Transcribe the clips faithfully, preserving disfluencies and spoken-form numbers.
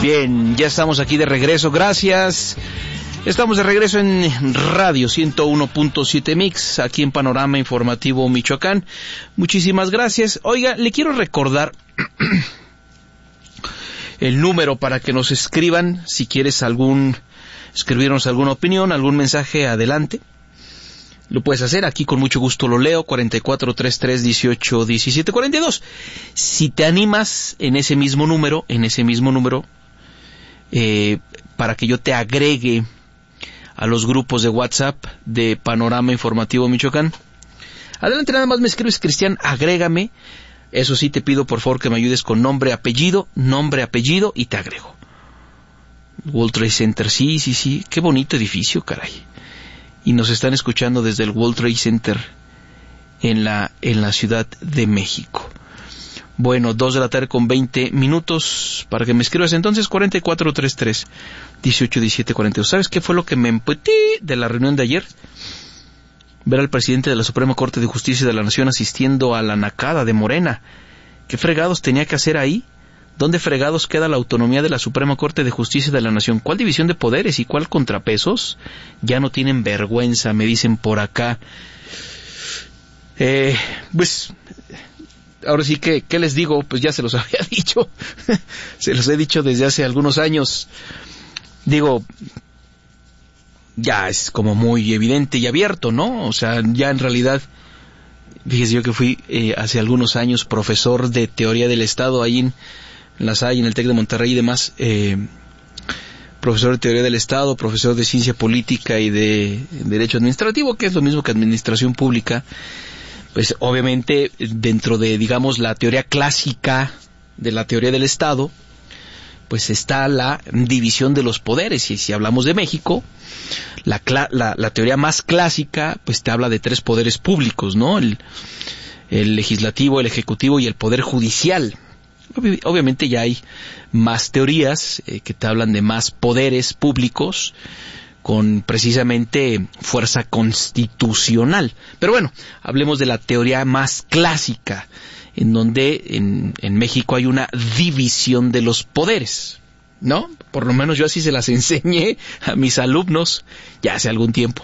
Bien, ya estamos aquí de regreso, gracias. Estamos de regreso en Radio ciento uno punto siete Mix, aquí en Panorama Informativo Michoacán. Muchísimas gracias. Oiga, le quiero recordar el número para que nos escriban, si quieres algún, escribirnos alguna opinión, algún mensaje, adelante. Lo puedes hacer, aquí con mucho gusto lo leo, cuarenta y cuatro, treinta y tres, dieciocho, diecisiete, cuarenta y dos. Si te animas en ese mismo número, en ese mismo número, eh, para que yo te agregue a los grupos de WhatsApp de Panorama Informativo Michoacán, adelante, nada más me escribes, Cristian, agrégame. Eso sí, te pido por favor que me ayudes con nombre, apellido, nombre, apellido, y te agrego. World Trade Center, sí, sí, sí, qué bonito edificio, caray. Y nos están escuchando desde el World Trade Center en la, en la Ciudad de México. Bueno, dos de la tarde con veinte minutos, para que me escribas entonces, cuarenta y cuatro, treinta y tres, dieciocho, diecisiete, cuarenta y dos. ¿Sabes qué fue lo que me emputé de la reunión de ayer? Ver al presidente de la Suprema Corte de Justicia de la Nación asistiendo a la nacada de Morena. ¿Qué fregados tenía que hacer ahí? ¿Dónde fregados queda la autonomía de la Suprema Corte de Justicia de la Nación? ¿Cuál división de poderes y cuál contrapesos? Ya no tienen vergüenza, me dicen por acá. Eh, pues, ahora sí que, ¿qué les digo? Pues ya se los había dicho. Se los he dicho desde hace algunos años. Digo, ya es como muy evidente y abierto, ¿no? O sea, ya en realidad, fíjese yo que fui eh, hace algunos años profesor de Teoría del Estado ahí en en la Salle, en el TEC de Monterrey y demás, eh, profesor de Teoría del Estado, profesor de Ciencia Política y de Derecho Administrativo, que es lo mismo que Administración Pública. Pues obviamente dentro de, digamos, la teoría clásica de la Teoría del Estado, pues está la división de los poderes. Y si hablamos de México, la, la, la teoría más clásica, pues te habla de tres poderes públicos, ¿no? El, el legislativo, el ejecutivo y el poder judicial. Obviamente ya hay más teorías eh, que te hablan de más poderes públicos con precisamente fuerza constitucional. Pero bueno, hablemos de la teoría más clásica, en donde en, en México hay una división de los poderes, ¿no? Por lo menos yo así se las enseñé a mis alumnos ya hace algún tiempo.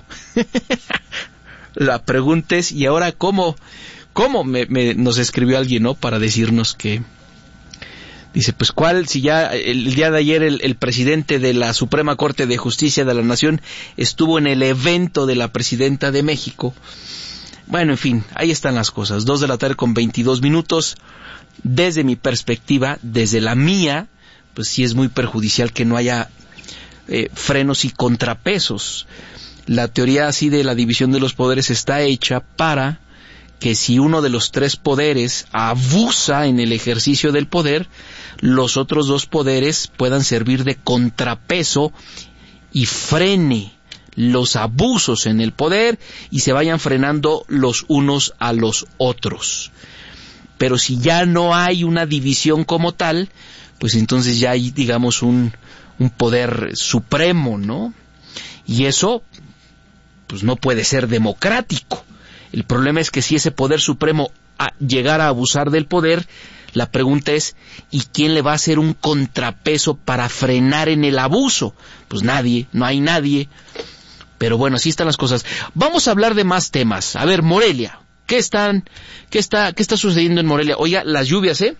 La pregunta es, ¿y ahora cómo? ¿Cómo me, me, nos escribió alguien, ¿no? Para decirnos que... Dice, pues cuál, si ya el, el día de ayer el, el presidente de la Suprema Corte de Justicia de la Nación estuvo en el evento de la presidenta de México. Bueno, en fin, ahí están las cosas. Dos de la tarde con veintidós minutos. Desde mi perspectiva, desde la mía, pues sí es muy perjudicial que no haya eh, frenos y contrapesos. La teoría así de la división de los poderes está hecha para que si uno de los tres poderes abusa en el ejercicio del poder, los otros dos poderes puedan servir de contrapeso y frene los abusos en el poder y se vayan frenando los unos a los otros. Pero si ya no hay una división como tal, pues entonces ya hay, digamos, un, un poder supremo, ¿no? Y eso, pues no puede ser democrático. El problema es que si ese poder supremo a llegara a abusar del poder, la pregunta es, ¿y quién le va a hacer un contrapeso para frenar en el abuso? Pues nadie, no hay nadie. Pero bueno, así están las cosas. Vamos a hablar de más temas. A ver, Morelia, ¿qué están, qué está, qué está sucediendo en Morelia? Oiga, las lluvias, ¿eh?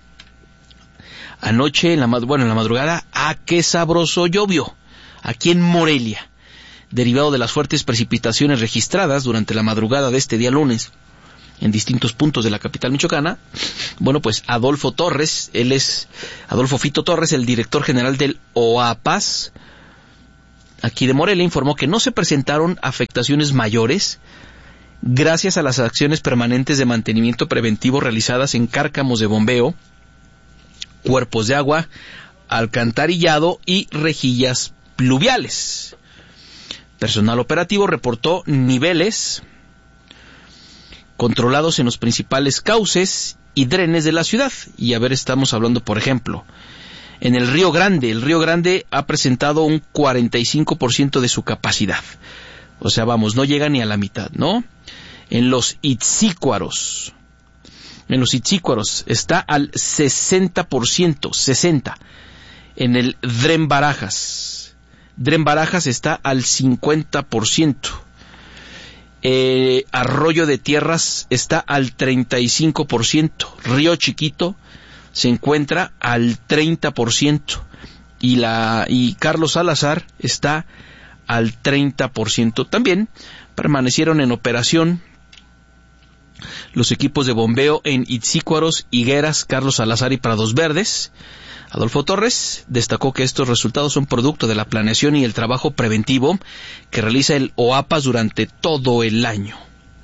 Anoche, en la, bueno, en la madrugada, ¡ah, qué sabroso llovió! Aquí en Morelia, derivado de las fuertes precipitaciones registradas durante la madrugada de este día lunes en distintos puntos de la capital michoacana. Bueno, pues Adolfo Torres, él es Adolfo Fito Torres, el director general del OAPAS, aquí de Morelia, informó que no se presentaron afectaciones mayores gracias a las acciones permanentes de mantenimiento preventivo realizadas en cárcamos de bombeo, cuerpos de agua, alcantarillado y rejillas pluviales. Personal operativo reportó niveles controlados en los principales cauces y drenes de la ciudad. Y a ver, estamos hablando, por ejemplo, en el Río Grande. El Río Grande ha presentado un cuarenta y cinco por ciento de su capacidad. O sea, vamos, no llega ni a la mitad, ¿no? En los Itzícuaros. En los Itzícuaros está al sesenta por ciento, sesenta. en el Dren Barajas. Dren Barajas está al cincuenta por ciento. Eh, Arroyo de Tierras está al treinta y cinco por ciento. Río Chiquito se encuentra al treinta por ciento. Y, la, y Carlos Salazar está al treinta por ciento. También permanecieron en operación los equipos de bombeo en Itzícuaros, Higueras, Carlos Salazar y Prados Verdes. Adolfo Torres destacó que estos resultados son producto de la planeación y el trabajo preventivo que realiza el O A P A S durante todo el año.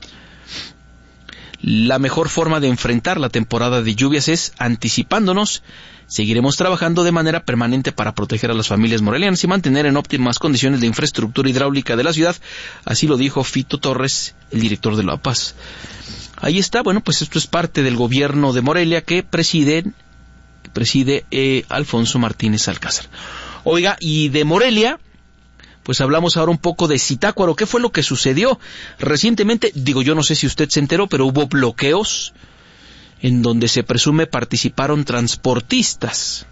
La mejor forma de enfrentar la temporada de lluvias es anticipándonos. Seguiremos trabajando de manera permanente para proteger a las familias morelianas y mantener en óptimas condiciones la infraestructura hidráulica de la ciudad. Así lo dijo Fito Torres, el director de la O A P A S. Ahí está, bueno, pues esto es parte del gobierno de Morelia que presiden preside eh, Alfonso Martínez Alcázar. Oiga, y de Morelia, pues hablamos ahora un poco de Zitácuaro. ¿Qué fue lo que sucedió recientemente? Digo, yo no sé si usted se enteró, pero hubo bloqueos en donde se presume participaron transportistas.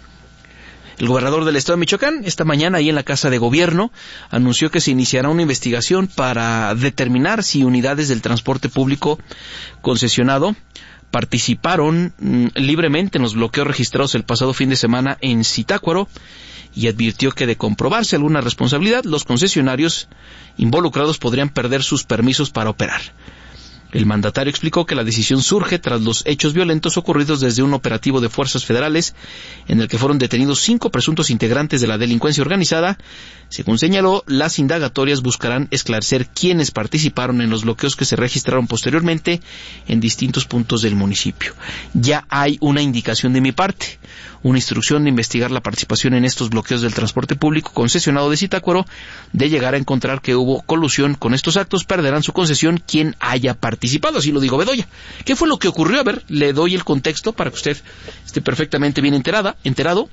El gobernador del estado de Michoacán, esta mañana ahí en la Casa de Gobierno, anunció que se iniciará una investigación para determinar si unidades del transporte público concesionado participaron mm, libremente en los bloqueos registrados el pasado fin de semana en Zitácuaro y advirtió que de comprobarse alguna responsabilidad, los concesionarios involucrados podrían perder sus permisos para operar. El mandatario explicó que la decisión surge tras los hechos violentos ocurridos desde un operativo de fuerzas federales en el que fueron detenidos cinco presuntos integrantes de la delincuencia organizada. Según señaló, las indagatorias buscarán esclarecer quiénes participaron en los bloqueos que se registraron posteriormente en distintos puntos del municipio. Ya hay una indicación de mi parte, una instrucción de investigar la participación en estos bloqueos del transporte público concesionado de Zitácuaro. De llegar a encontrar que hubo colusión con estos actos, perderán su concesión quien haya participado, así lo dijo Bedoya. ¿Qué fue lo que ocurrió? A ver, le doy el contexto para que usted esté perfectamente bien enterada, enterado.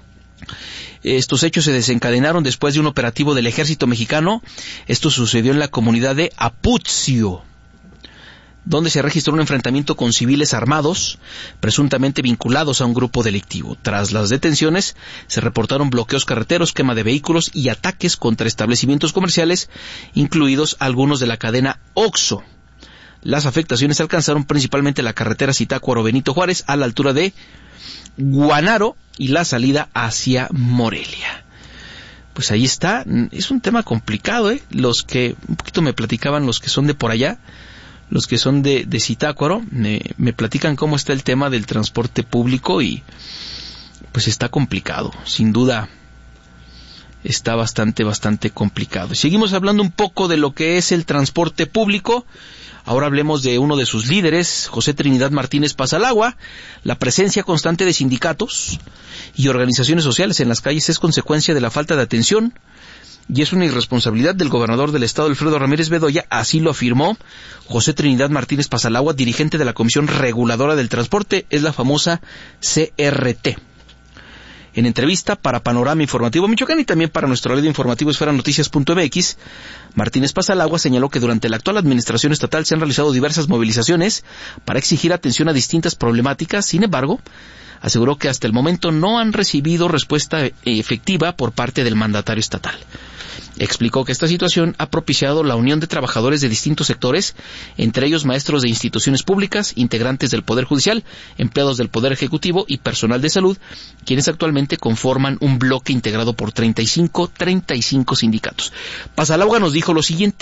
Estos hechos se desencadenaron después de un operativo del ejército mexicano. Esto sucedió en la comunidad de Aputzio, donde se registró un enfrentamiento con civiles armados, presuntamente vinculados a un grupo delictivo. Tras las detenciones, se reportaron bloqueos carreteros, quema de vehículos y ataques contra establecimientos comerciales, incluidos algunos de la cadena Oxxo. Las afectaciones alcanzaron principalmente la carretera Zitácuaro-Benito Juárez a la altura de Guanaro y la salida hacia Morelia. Pues ahí está, es un tema complicado, ¿eh? Los que, un poquito me platicaban los que son de por allá, los que son de, de Zitácuaro, me, me platican cómo está el tema del transporte público y pues está complicado, sin duda está bastante, bastante complicado. Y seguimos hablando un poco de lo que es el transporte público. Ahora hablemos de uno de sus líderes, José Trinidad Martínez Pasalagua. La presencia constante de sindicatos y organizaciones sociales en las calles es consecuencia de la falta de atención y es una irresponsabilidad del gobernador del estado, Alfredo Ramírez Bedoya. Así lo afirmó José Trinidad Martínez Pasalagua, dirigente de la Comisión Reguladora del Transporte, es la famosa C R T. En entrevista para Panorama Informativo Michoacán y también para nuestro radio informativo esfera noticias punto m x, Martínez Pasalagua señaló que durante la actual administración estatal se han realizado diversas movilizaciones para exigir atención a distintas problemáticas. Sin embargo, aseguró que hasta el momento no han recibido respuesta efectiva por parte del mandatario estatal. Explicó que esta situación ha propiciado la unión de trabajadores de distintos sectores, entre ellos maestros de instituciones públicas, integrantes del Poder Judicial, empleados del Poder Ejecutivo y personal de salud, quienes actualmente conforman un bloque integrado por treinta y cinco sindicatos. Pasalagua nos dijo lo siguiente: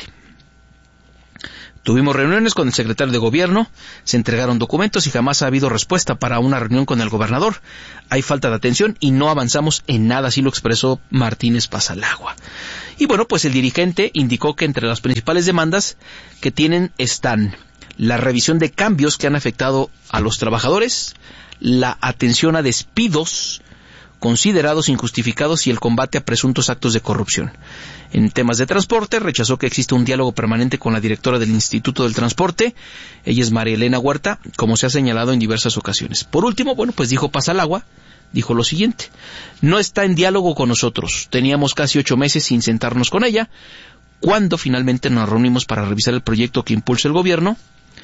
tuvimos reuniones con el secretario de Gobierno, se entregaron documentos y jamás ha habido respuesta para una reunión con el gobernador. Hay falta de atención y no avanzamos en nada, así lo expresó Martínez Pasalagua. Y bueno, pues el dirigente indicó que entre las principales demandas que tienen están la revisión de cambios que han afectado a los trabajadores, la atención a despidos considerados injustificados y el combate a presuntos actos de corrupción. En temas de transporte, rechazó que existe un diálogo permanente con la directora del Instituto del Transporte, ella es María Elena Huerta, como se ha señalado en diversas ocasiones. Por último, bueno, pues dijo Pasalagua, dijo lo siguiente: no está en diálogo con nosotros, teníamos casi ocho meses sin sentarnos con ella. Cuando finalmente nos reunimos para revisar el proyecto que impulsa el gobierno,